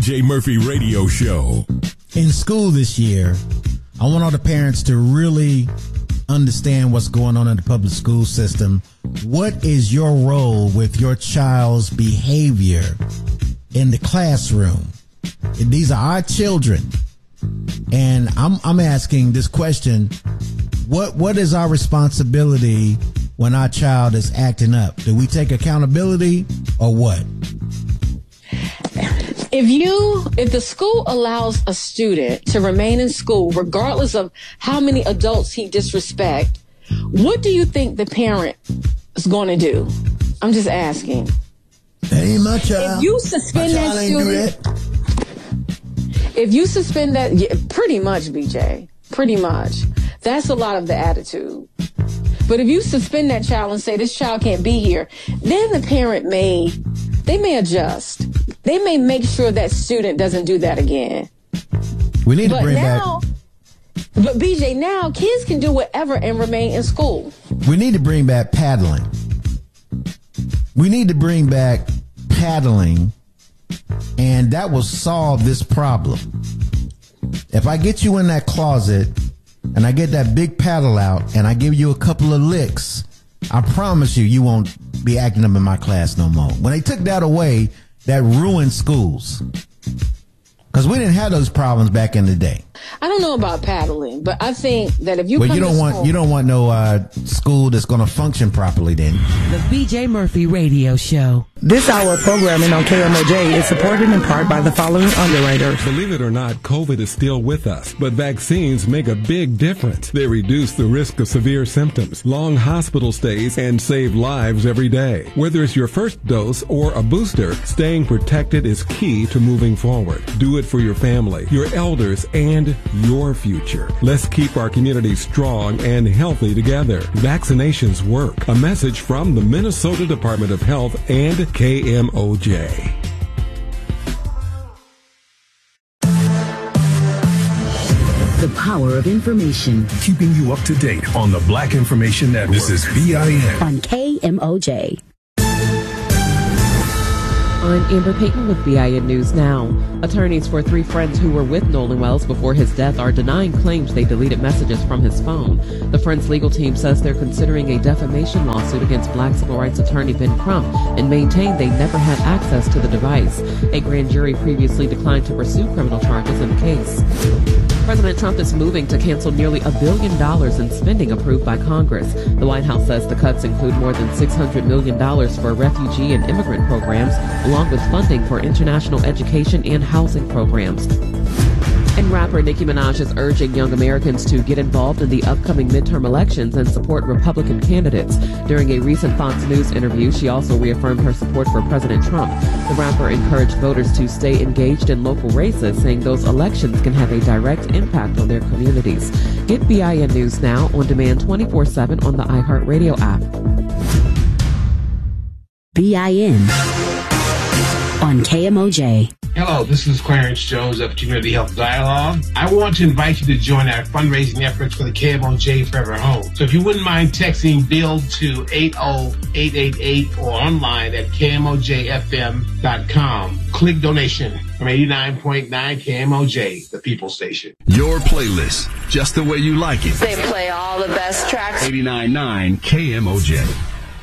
BJ Murphy Radio Show. In school this year, I want all the parents to really understand what's going on in the public school system. What is your role with your child's behavior in the classroom? These are our children. And I'm asking this question, what is our responsibility when our child is acting up? Do we take accountability or what? If the school allows a student to remain in school, regardless of how many adults he disrespects, what do you think the parent is going to do? I'm just asking. Hey, my child. If you suspend that student, if you suspend that, yeah, pretty much, BJ, pretty much. That's a lot of the attitude. But if you suspend that child and say this child can't be here, then the parent may adjust. They may make sure that student doesn't do that again. We need to bring back. But BJ, now kids can do whatever and remain in school. We need to bring back paddling. We need to bring back paddling, and that will solve this problem. If I get you in that closet and I get that big paddle out and I give you a couple of licks, I promise you won't be acting up in my class no more. When they took that away, that ruined schools. Because we didn't have those problems back in the day. I don't know about paddling, but I think that if you you don't want no school that's going to function properly then. The BJ Murphy Radio Show. This hour of programming on KMOJ is supported in part by the following underwriters. Believe it or not, COVID is still with us, but vaccines make a big difference. They reduce the risk of severe symptoms, long hospital stays, and save lives every day. Whether it's your first dose or a booster, staying protected is key to moving forward. Do it for your family, your elders, and your future. Let's keep our community strong and healthy together. Vaccinations work. A message from the Minnesota Department of Health and KMOJ. The power of information. Keeping you up to date on the Black Information Network. This is BIN. On KMOJ. I'm Amber Payton with BIN News Now. Attorneys for 3 friends who were with Nolan Wells before his death are denying claims they deleted messages from his phone. The Friends legal team says they're considering a defamation lawsuit against Black civil rights attorney Ben Crump and maintain they never had access to the device. A grand jury previously declined to pursue criminal charges in the case. President Trump is moving to cancel nearly $1 billion in spending approved by Congress. The White House says the cuts include more than $600 million for refugee and immigrant programs, along with funding for international education and housing programs. And rapper Nicki Minaj is urging young Americans to get involved in the upcoming midterm elections and support Republican candidates. During a recent Fox News interview, she also reaffirmed her support for President Trump. The rapper encouraged voters to stay engaged in local races, saying those elections can have a direct impact on their communities. Get BIN News Now on demand 24/7 on the iHeartRadio app. BIN on KMOJ. Hello, this is Clarence Jones of Community Health Dialogue. I want to invite you to join our fundraising efforts for the KMOJ Forever Home. So if you wouldn't mind texting BUILD to 80888 or online at KMOJFM.com. Click donation from 89.9 KMOJ, the People Station. Your playlist, just the way you like it. They play all the best tracks. 89.9 KMOJ.